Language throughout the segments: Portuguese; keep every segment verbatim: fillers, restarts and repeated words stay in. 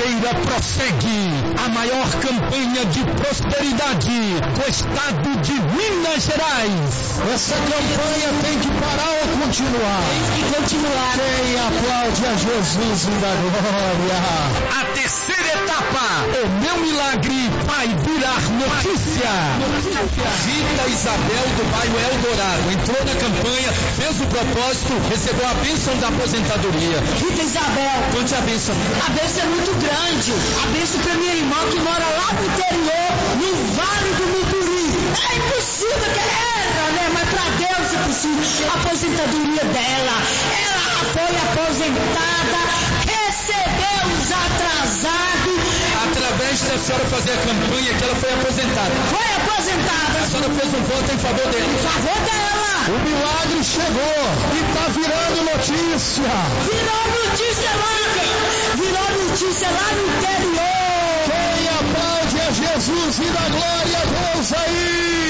Mangueira prossegue a maior campanha de prosperidade do estado de Minas Gerais. Essa campanha tem que parar ou continuar? Tem que continuar. Quem aplaude a Jesus da glória? A terceira etapa, o meu milagre vai virar notícia. Rita Isabel do bairro Eldorado entrou na campanha, fez o propósito, recebeu a bênção da aposentadoria. Rita Isabel, conte a bênção. A bênção é muito grande. A bênção para minha irmã que mora lá no interior, no Vale do Mucuri. É impossível que ela, né? Mas para Deus é possível. A aposentadoria dela, ela foi aposentada, recebeu os atrasados. Através da senhora fazer a campanha que ela foi aposentada. Foi aposentada. A senhora fez um voto em favor dela. Em favor dela. O milagre chegou e está virando notícia. Virou notícia lá. Virou notícia lá no interior. Quem aplaude é Jesus e dá glória a Deus aí.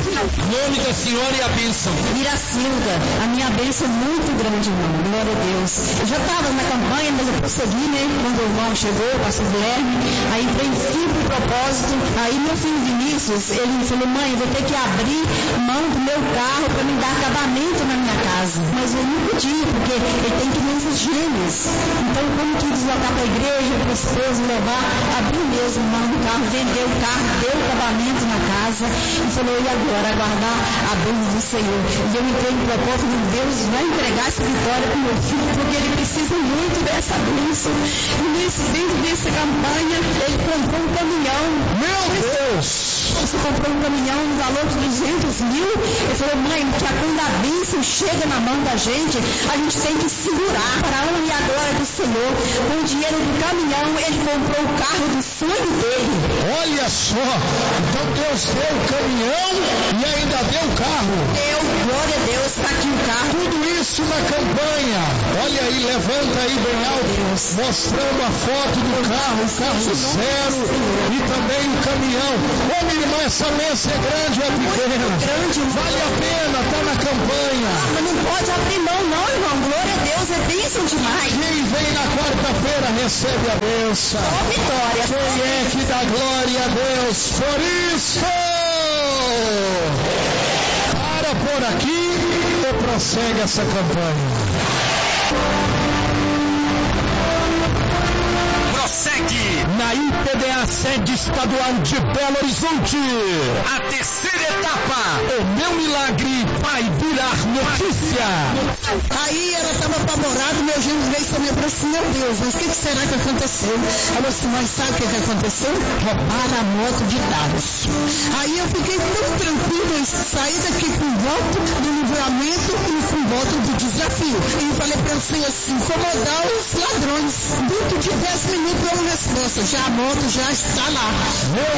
Nome da senhora e a bênção. Miracilda, a minha bênção é muito grande, irmão. Glória a Deus. Eu já estava na campanha, mas eu prossegui, né? Quando o irmão chegou, o pastor Guilherme, aí entrei em firme propósito. Aí meu filho Vinícius, ele falou, mãe, eu vou ter que abrir mão do meu carro para me dar acabamento na minha casa. Mas eu não podia, porque ele tem crianças gêmeas. Então, como que deslocar para a igreja, para o esposo, levar, abrir mesmo mão do carro, vender o carro, deu acabamento na casa. E falou, e agora? Aguardar a bênção do Senhor. E eu entrei em propósito de Deus vai entregar essa vitória para o meu filho, porque ele precisa muito dessa bênção. E nesse, dentro dessa campanha, ele comprou um caminhão. Meu Deus! Você comprou um caminhão no valor de duzentos mil. Ele falou, mãe, que quando a bênção chega na mão da gente, a gente tem que segurar para a honra e a glória do Senhor. Com o dinheiro do caminhão, ele comprou o carro do sonho dele. Olha só, então Deus deu o caminhão e ainda deu o carro. Deu, glória a Deus, está aqui o carro. Tudo isso na campanha. Olha aí, levanta aí bem alto, mostrando a foto do carro, o carro zero e também o caminhão. Ô minha irmã, essa mesa é grande ou é pequena? Grande, vale a pena, está na campanha. Ah, mas não pode abrir mão não, irmão. Glória a Deus, é bênção demais. Quem vem na quarta-feira recebe a bênção. Só vitória. Quem é que dá glória a Deus por isso? Para por aqui e prossegue essa campanha. Prossegue na I P D A sede estadual de Belo Horizonte. A terceira etapa, o meu milagre vai virar notícia. Aí ela estava apavorada, meu genro veio sobre mim e falou assim, meu Deus, mas o que, que será que aconteceu? Ela falou assim, mas sabe o que, que aconteceu? Roubaram a moto de dados. Aí eu fiquei tão tranquila, saí daqui com voto do livramento e com voto do desafio. E eu falei para você assim, incomodar os ladrões. Dentro de dez minutos eu uma resposta, já a moto já está lá. Meu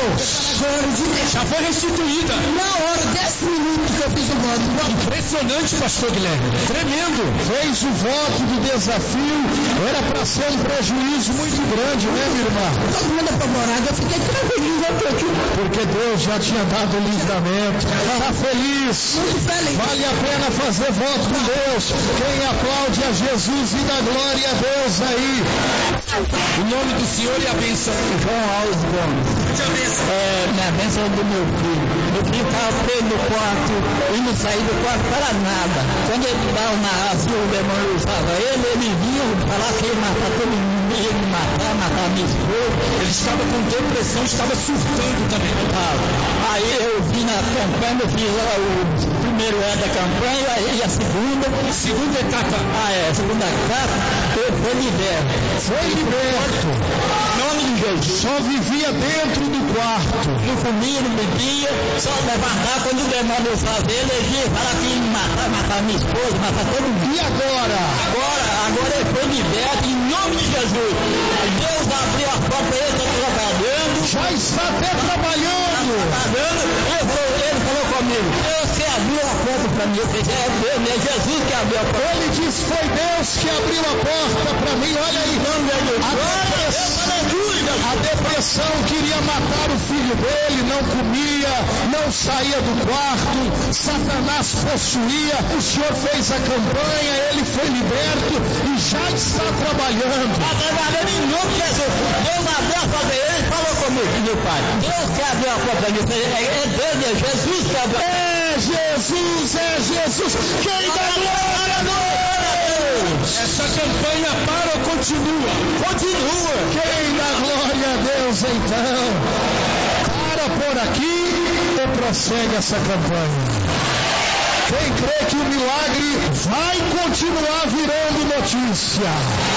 Deus! Já foi restituída. Na hora, dez minutos que eu fiz o voto. Impressionante, pastor Guilherme. Tremendo. Fez o voto do desafio. Era para ser um prejuízo muito grande, né, minha irmã? Todo mundo apavorado, eu fiquei tranquilo, porque Deus já tinha dado o livramento. Está feliz? Muito feliz. Vale a pena fazer voto com Deus. Quem aplaude a Jesus e dá glória a Deus aí. O nome do Senhor e a bênção. João Alves Gomes. É, minha bênção é do meu filho. Meu filho estava preso no quarto e não saía do quarto para nada. Quando ele estava na raça, o demônio usava ele, ele vinha falar que ia matar todo mundo, ia me matar, matar minha esposa. Ele estava com depressão, estava surtando também. Ah, aí eu vim na campanha, eu fiz o primeiro ano da campanha e a segunda. Segunda etapa. Ah, é, a segunda etapa, eu fui liberto. Foi liberto. Nome de Jesus. Só vivia dentro do quarto. Não comia, não bebia, só levantar quando o demônio usava ele, ele ia falar que ia me matar, matar minha esposa, matar todo mundo. E agora? Agora, agora ele foi liberto em nome de Jesus. Deus abriu a porta para ele, está trabalhando. Já está até trabalhando. Está trabalhando. Ele falou, ele falou comigo, Deus que abriu a porta para mim. Eu falei, é Deus, é Jesus que abriu a porta. Ele disse, foi Deus que abriu a porta para mim. Olha aí. Não, meu Deus. A depressão, a depressão, queria matar o filho dele, não comia, não saía do quarto, Satanás possuía. O Senhor fez a campanha, ele foi liberto e já está trabalhando. Está trabalhando em nome de Jesus. Deus abriu a porta, ele falou comigo, meu pai. Deus que abriu a porta, é Deus, é Jesus que abriu. É Jesus, é Jesus. Quem dá glória a Deus? Essa campanha para ou continua? Continua. Quem dá glória a Deus então? Para por aqui ou prossegue essa campanha? Quem crê que o milagre vai continuar virando notícia?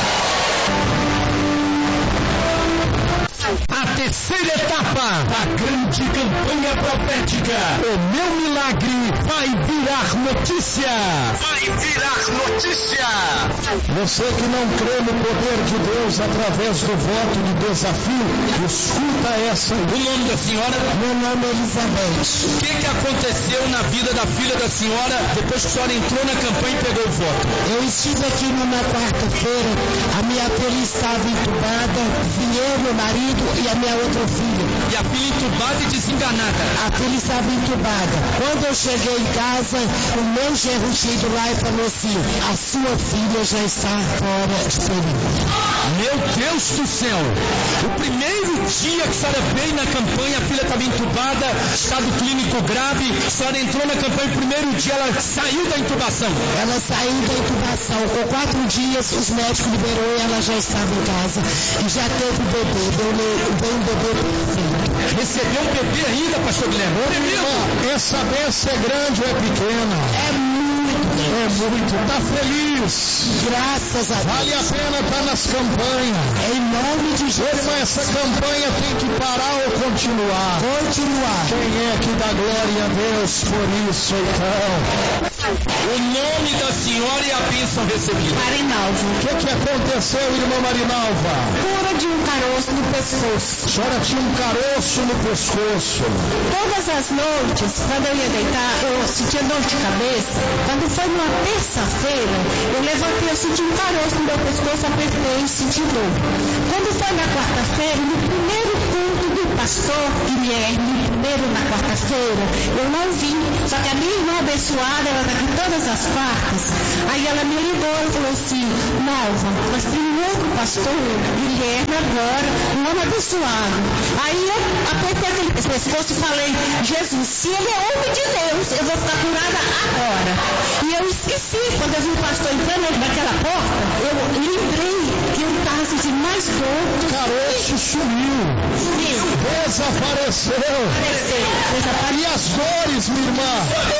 A terceira etapa da grande campanha profética. O meu milagre vai virar notícia. Vai virar notícia. Você que não crê no poder de Deus através do voto de desafio, escuta essa. O nome da senhora? Meu nome é Elizabeth. O que, que aconteceu na vida da filha da senhora depois que a senhora entrou na campanha e pegou o voto? Eu estive aqui numa quarta-feira, a minha filha estava entubada, vim eu, meu marido e a minha outra filha. E a filha entubada e desenganada? A filha estava entubada. Quando eu cheguei em casa, o meu genro chegou lá e falou assim: a sua filha já está fora de perigo. Meu Deus do céu! O primeiro dia que a senhora veio na campanha, a filha estava entubada, estado clínico grave, a senhora entrou na campanha, o primeiro dia ela saiu da intubação. Ela saiu da intubação. Com quatro dias, os médicos liberou e ela já estava em casa. E já teve o bebê. Deu, deu um bebê perfeito. Recebeu um bebê ainda, pastor Guilherme? Irmã, essa bênção é grande ou é pequena? É muito. É muito. Está feliz? Graças a Deus. Vale a pena estar nas campanhas. Em nome de Jesus. Irmã, essa campanha tem que parar ou continuar? Continuar. Quem é que dá glória a Deus por isso, então? O nome da senhora e a bênção recebida. Marinalva. O que, que aconteceu, irmã Marinalva? Cura de um caroço no pescoço. A senhora tinha um caroço no pescoço. Todas as noites, quando eu ia deitar, eu sentia dor de cabeça. Quando foi numa terça-feira, eu levantei, eu senti um caroço no meu pescoço, apertei e senti dor. Quando foi na quarta-feira, no primeiro culto do pastor Guilherme, primeiro na quarta-feira, eu não vim. Só que a minha irmã abençoada, ela está aqui todas as quartas. Aí ela me ligou e falou assim: Nalva, nós temos um outro pastor, Guilherme, agora, um homem abençoado. Aí eu apertei aquele pescoço e falei: Jesus, se ele é homem de Deus, eu vou ficar curada agora. E eu esqueci, quando eu vi o pastor entrando naquela porta, eu lembrei que eu estava sentindo mais dor. O caroço sumiu. Sumiu. Desapareceu. Desapareceu. Desapareceu. E as dores, minha irmã?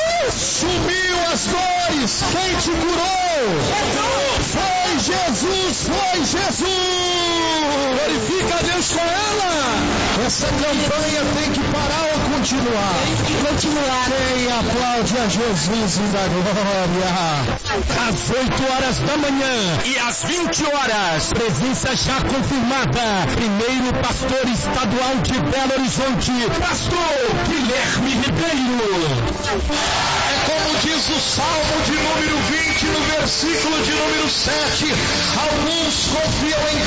Sumiu as dores. Quem te curou? Foi Jesus, foi Jesus. Glorifica a Deus com ela. Essa campanha tem que parar ou continuar? Tem que continuar. Quem aplaude a Jesus e dá glória? Às oito horas da manhã e às vinte horas, presença já confirmada. Primeiro pastor estadual de Belo Horizonte, pastor Guilherme Ribeiro. É como diz o Salmo de número vinte, no versículo de número sete. Alguns confiam em